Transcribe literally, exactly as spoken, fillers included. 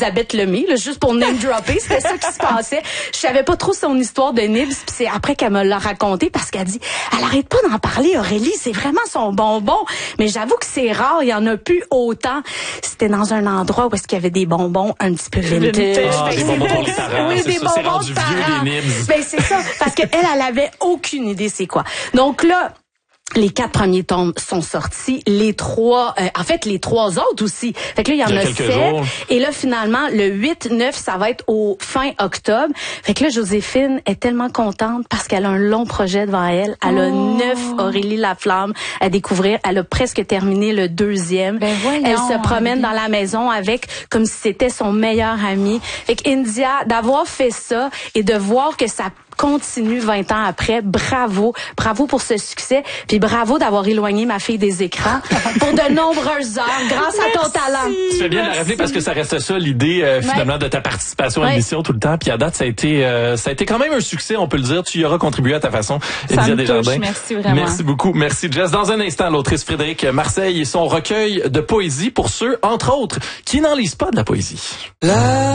Elisabeth Lemay, là, juste pour name dropper. C'était ça qui se passait. Je savais pas trop son histoire de Nibs, puis c'est après qu'elle me l'a raconté parce qu'elle dit, elle arrête pas d'en parler, Aurélie, c'est vraiment son bonbon. Mais j'avoue que c'est rare, il y en a plus autant. C'était dans un endroit où est-ce qu'il y avait des bonbons un petit peu vintage. Ah, des bonbons pour les parents. Oui, c'est des ça, c'est bonbons rendu de vieux, parents. des Nibs. Ben, c'est ça, parce qu'elle, elle avait aucune idée c'est quoi. Donc là, les quatre premiers tomes sont sortis. Les trois, euh, en fait, les trois autres aussi. Fait que là, il y en il y a a quelques sept. jours. Et là, finalement, le huit neuf, ça va être au fin octobre. Fait que là, Joséphine est tellement contente parce qu'elle a un long projet devant elle. Elle a Oh. neuf Aurélie Laflamme à découvrir. Elle a presque terminé le deuxième. Ben voyons, elle se promène Aurélie. dans la maison avec, comme si c'était son meilleur ami. Fait que India, d'avoir fait ça et de voir que ça continue vingt ans après. Bravo. Bravo pour ce succès. Puis bravo d'avoir éloigné ma fille des écrans pour de nombreuses heures grâce à ton talent. Tu fais bien de la rappeler parce que ça reste ça l'idée euh, finalement Ouais. de ta participation à Ouais. l'émission tout le temps. Puis à date, ça a été euh, ça a été quand même un succès, on peut le dire. Tu y auras contribué à ta façon. Ça India me Desjardins. touche, merci vraiment. Merci beaucoup. Merci Jess. Dans un instant, l'autrice Frédéric Marseille et son recueil de poésie pour ceux, entre autres, qui n'en lisent pas de la poésie. La